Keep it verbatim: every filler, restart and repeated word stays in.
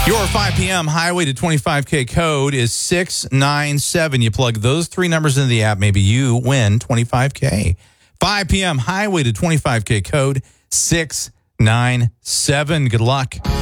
Your five p.m. highway to twenty-five K code is six nine seven. You plug those three numbers into the app, maybe you win twenty-five K. five p.m. highway to twenty-five K code six nine seven. Good luck.